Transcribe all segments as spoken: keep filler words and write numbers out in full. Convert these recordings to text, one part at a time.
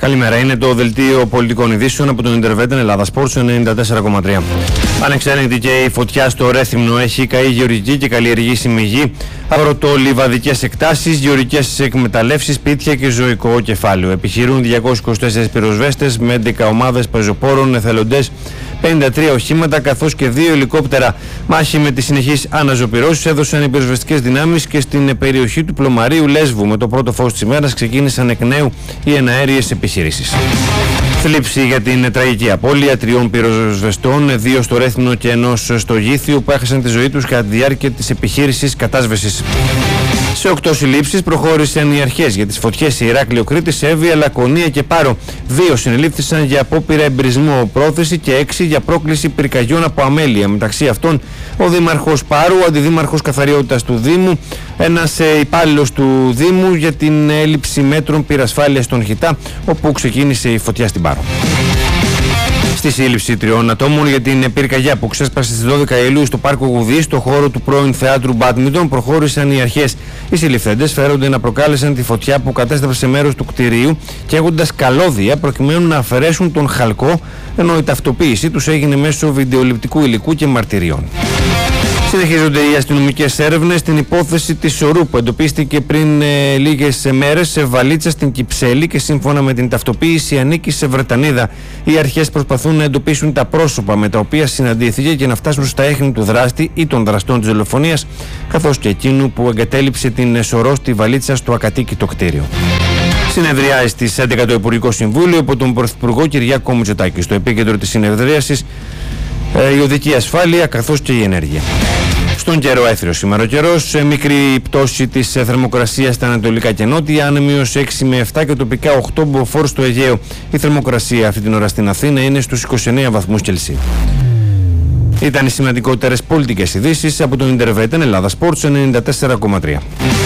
Καλημέρα, είναι το δελτίο πολιτικών ειδήσεων από τον Intervetten Ελλάδα Sports ενενήντα τέσσερα κόμμα τρία. Ανεξέλεγκτη και η φωτιά στο Ρέθυμνο, έχει καεί γεωργική και καλλιεργήσιμη γη, αγροτολιβαδικές εκτάσεις, γεωργικές εκμεταλλεύσεις, σπίτια και ζωικό κεφάλαιο. Επιχειρούν διακόσιες είκοσι τέσσερις πυροσβέστες με έντεκα ομάδες πεζοπόρων, εθελοντές, πενήντα τρία οχήματα καθώς και δύο ελικόπτερα. Μάχη με τις συνεχείς αναζωπυρώσεις έδωσαν οι πυροσβεστικές δυνάμεις και στην περιοχή του Πλωμαρίου Λέσβου. Με το πρώτο φως της ημέρας ξεκίνησαν εκ νέου οι εναέριες επιχειρήσεις. Θλίψη για την τραγική απώλεια τριών πυροσβεστών, δύο στο Ρέθυμνο και ενός στο Γήθιο, που έχασαν τη ζωή τους κατά τη διάρκεια της επιχείρησης κατάσβεσης. Σε οκτώ συλλήψεις προχώρησαν οι αρχές για τις φωτιές σε Ηράκλειο, Κρήτη, Εύβοια, Λακωνία και Πάρο. Δύο συνελήφθησαν για απόπειρα εμπρισμό πρόθεση και έξι για πρόκληση πυρκαγιών από αμέλεια. Μεταξύ αυτών ο Δήμαρχος Πάρου, ο Αντιδήμαρχος Καθαριότητας του Δήμου, ένας υπάλληλος του Δήμου για την έλλειψη μέτρων πυρασφάλειας στον Χιτά, όπου ξεκίνησε η φωτιά στην Πάρο. Στη σύλληψη τριών ατόμων για την πυρκαγιά που ξέσπασε στις δώδεκα Ιουλίου στο Πάρκο Γουδή, στο χώρο του πρώην θεάτρου Μπάντμιντον, προχώρησαν οι αρχές. Οι συλληφθέντες φέρονται να προκάλεσαν τη φωτιά που κατέστρεψε μέρος του κτηρίου και έχοντας καλώδια προκειμένου να αφαιρέσουν τον χαλκό, ενώ η ταυτοποίηση τους έγινε μέσω βιντεοληπτικού υλικού και μαρτυριών. Συνεχίζονται οι αστυνομικές έρευνες στην υπόθεση της Σορού που εντοπίστηκε πριν ε, λίγες μέρες σε βαλίτσα στην Κυψέλη και σύμφωνα με την ταυτοποίηση ανήκει σε Βρετανίδα. Οι αρχές προσπαθούν να εντοπίσουν τα πρόσωπα με τα οποία συναντήθηκε και να φτάσουν στα έχνη του δράστη ή των δραστών της δολοφονίας, καθώς και εκείνου που εγκατέλειψε την Σορό στη βαλίτσα στο ακατοίκητο κτίριο. Συνεδριάζει στις έντεκα το Υπουργικό Συμβούλιο από τον Πρωθυπουργό Κυριάκο Μητσοτάκη. Στο επίκεντρο της συνεδρίασης η οδική ασφάλεια καθώς και η ενέργεια. Στον καιρό έθριο σήμερα ο καιρός, μικρή πτώση της θερμοκρασίας στα ανατολικά και νότια, άνεμιος έξι με επτά και τοπικά οκτώ μποφόρ στο Αιγαίο. Η θερμοκρασία αυτή την ώρα στην Αθήνα είναι στους είκοσι εννέα βαθμούς Κελσίου. Ήταν οι σημαντικότερες πολιτικές ειδήσεις από τον Intervetten Ελλάδα Sports ενενήντα τέσσερα κόμμα τρία.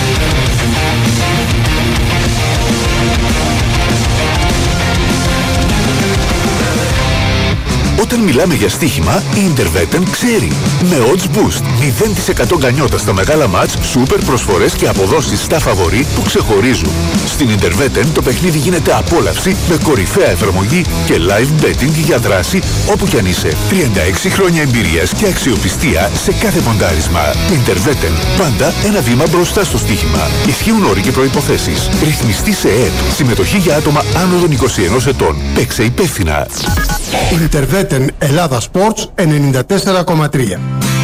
Όταν μιλάμε για στοίχημα, η Intervetten ξέρει. Με Odds Boost, μηδέν τοις εκατό γκανιότα στα μεγάλα μάτς, σούπερ προσφορές και αποδόσεις στα φαβορί που ξεχωρίζουν. Στην Intervetten το παιχνίδι γίνεται απόλαυση με κορυφαία εφαρμογή και live betting για δράση όπου κι αν είσαι. τριάντα έξι χρόνια εμπειρίας και αξιοπιστία σε κάθε ποντάρισμα. Intervetten, πάντα ένα βήμα μπροστά στο στοίχημα. Ισχύουν όροι και προϋποθέσεις. Ρυθμιστή σε ΕΕΠ. Συμμετοχή για άτομα άνω των είκοσι ενός ετών. Παίξε υπεύθυνα. Intervetten Ελλάδα Sports ενενήντα τέσσερα κόμμα τρία.